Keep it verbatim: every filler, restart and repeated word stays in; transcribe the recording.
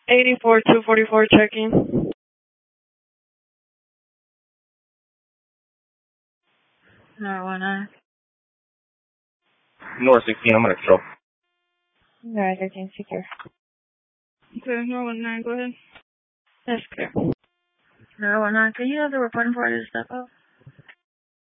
eighty-four two forty-four checking. nine one nine. North sixteen, I'm gonna control. Alright, thirteen, secure. Okay, nine one nine, go ahead. That's clear. nine one nine, can you have the reporting party to step up?